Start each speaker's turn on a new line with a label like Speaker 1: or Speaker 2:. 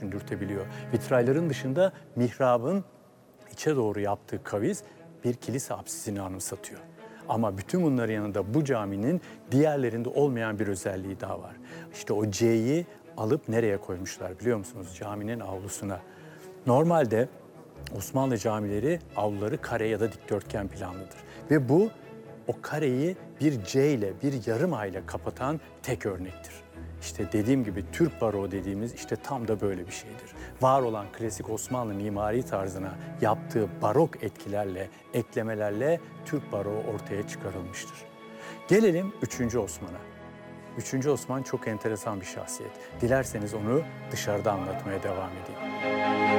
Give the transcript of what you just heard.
Speaker 1: düşündürtebiliyor. Vitrayların dışında mihrabın içe doğru yaptığı kaviz bir kilise apsisini anımsatıyor. Ama bütün bunların yanında bu caminin diğerlerinde olmayan bir özelliği daha var. İşte o C'yi alıp nereye koymuşlar biliyor musunuz? Caminin avlusuna. Normalde Osmanlı camileri avluları kare ya da dikdörtgen planlıdır. Ve bu o kareyi bir C ile, bir yarım A ile kapatan tek örnektir. İşte dediğim gibi Türk baroğu dediğimiz işte tam da böyle bir şeydir. Var olan klasik Osmanlı mimari tarzına yaptığı barok etkilerle, eklemelerle Türk baroğu ortaya çıkarılmıştır. Gelelim 3. Osman'a. 3. Osman çok enteresan bir şahsiyet. Dilerseniz onu dışarıda anlatmaya devam edeyim.